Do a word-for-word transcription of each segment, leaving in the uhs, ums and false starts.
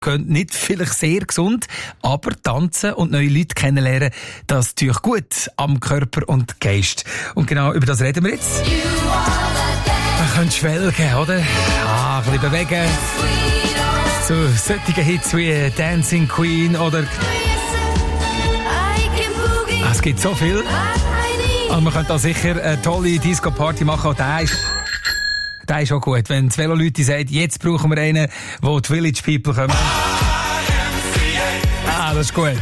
klingt nicht vielleicht sehr gesund, aber tanzen und neue Leute kennenlernen, das tut gut am Körper und Geist. Und genau über das reden wir jetzt. Man könnte schwelgen, oder? Ah, ein bisschen bewegen. So solche Hits wie Dancing Queen oder... Es gibt so viel. Und man könnte da sicher eine tolle Disco-Party machen. Und der ist, der ist auch gut. Wenn die Velo-Leute sagen, jetzt brauchen wir einen, wo die Village People kommen. Ah, das ist gut.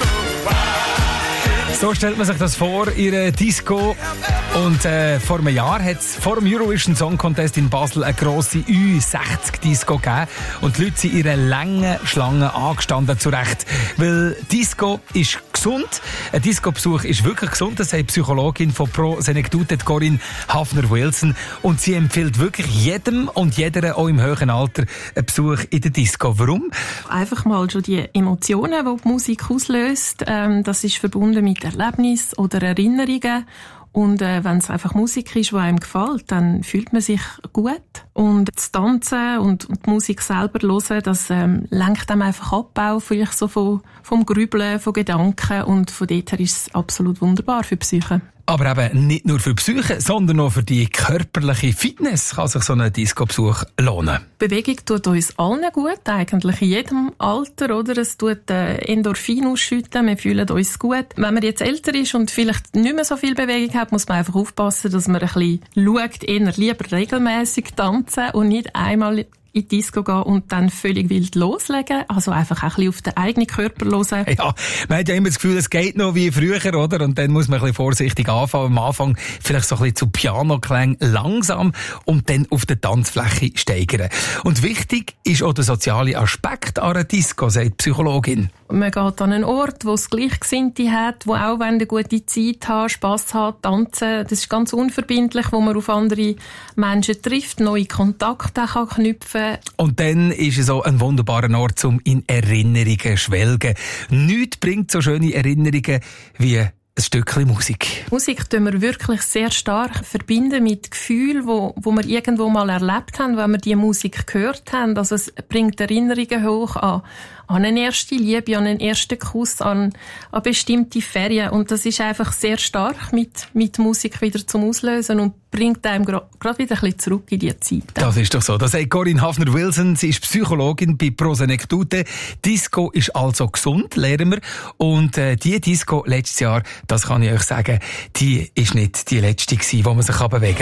So stellt man sich das vor, ihre Disco. Und äh, vor einem Jahr hat es vor dem Eurovision Song Contest in Basel eine grosse Ü sechzig Disco gegeben. Und die Leute sind in ihre langen Schlangen angestanden, zurecht. Weil Disco ist gesund. Ein Disco-Besuch ist wirklich gesund. Das sagt die Psychologin von Pro Senectute, Corinne Hafner-Wilson. Und sie empfiehlt wirklich jedem und jeder, auch im höheren Alter, einen Besuch in der Disco. Warum? Einfach mal schon die Emotionen, die die Musik auslöst. Ähm, das ist verbunden mit Erlebnissen oder Erinnerungen. Und äh, wenn es einfach Musik ist, die einem gefällt, dann fühlt man sich gut. Und das Tanzen und, und die Musik selber hören, das ähm, lenkt einem einfach ab, auch vielleicht so von, vom Grübeln, von Gedanken. Und von dort her ist es absolut wunderbar für die Psyche. Aber eben nicht nur für die Psyche, sondern auch für die körperliche Fitness kann sich so ein Disco-Besuch lohnen. Bewegung tut uns allen gut, eigentlich in jedem Alter, oder? Es tut äh, Endorphin ausschütten, wir fühlen uns gut. Wenn man jetzt älter ist und vielleicht nicht mehr so viel Bewegung hat, muss man einfach aufpassen, dass man ein bisschen schaut, eher lieber regelmäßig tanzen und nicht einmal in die Disco gehen und dann völlig wild loslegen. Also einfach ein bisschen auf den eigenen Körper hören. Ja, man hat ja immer das Gefühl, es geht noch wie früher, oder? Und dann muss man ein bisschen vorsichtig anfangen. Am Anfang vielleicht so ein bisschen zu Piano-Klängen langsam und dann auf der Tanzfläche steigern. Und wichtig ist auch der soziale Aspekt an einer Disco, sagt die Psychologin. Man geht an einen Ort, wo es Gleichgesinnte hat, wo auch eine gute Zeit hat, Spass hat, tanzen. Das ist ganz unverbindlich, wo man auf andere Menschen trifft, neue Kontakte kann knüpfen. Und dann ist es auch ein wunderbarer Ort, um in Erinnerungen schwelgen. Nichts bringt so schöne Erinnerungen wie ein Stückchen Musik. Musik tun wir wirklich sehr stark verbinden mit Gefühlen, wo, wo wir irgendwo mal erlebt haben, wenn wir die Musik gehört haben. Also es bringt Erinnerungen hoch an, an eine erste Liebe, an einen ersten Kuss, an, an bestimmte Ferien. Und das ist einfach sehr stark mit, mit Musik wieder zum Auslösen und bringt einem gerade wieder ein bisschen zurück in die Zeit. Das ist doch so. Das sagt Corinne Hafner-Wilson. Sie ist Psychologin bei Pro Senectute. Disco ist also gesund, lernen wir. Und äh, die Disco letztes Jahr, das kann ich euch sagen, die ist nicht die letzte gewesen, wo man sich bewegen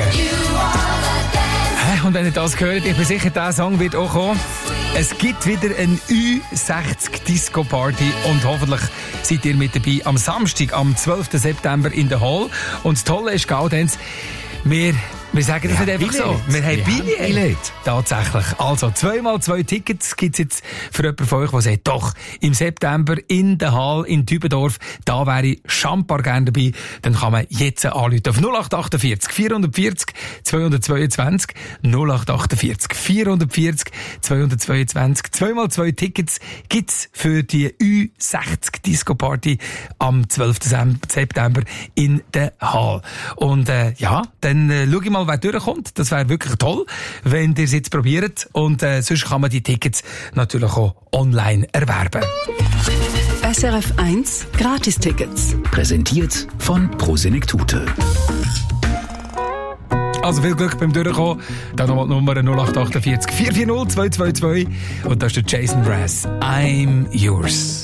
kann. Und wenn ihr das hört, ich bin sicher, dieser Song wird auch kommen. Es gibt wieder eine Ü sechzig Disco Party und hoffentlich seid ihr mit dabei am Samstag, am zwölften September in der Hall. Und das Tolle ist, Gaudenz, wir, wir sagen das wir nicht einfach so. Wir haben Billett. Tatsächlich. Also, zweimal zwei Tickets gibt's jetzt für jemanden von euch, der sagt, doch, im September in der Hall in Dübendorf, da wäre ich schambar gerne dabei. Dann kann man jetzt anrufen auf null acht achtundvierzig vierhundertvierzig zweihundertzweiundzwanzig null acht achtundvierzig vierhundertvierzig zweihundertzweiundzwanzig. Zweimal zwei Tickets gibt's für die Ü sechzig Disco Party am zwölften September in der Hall. Und äh, ja, dann äh, schau ich mal, wer durchkommt. Das wäre wirklich toll, wenn ihr es jetzt probiert. Und äh, sonst kann man die Tickets natürlich auch online erwerben. S R F eins Gratis-Tickets. Präsentiert von Pro Senectute. Also viel Glück beim Durchkommen. Dann nochmal die Nummer null acht achtundvierzig vierhundertvierzig zwei zwei zwei. Und da ist der Jason Brass. I'm yours.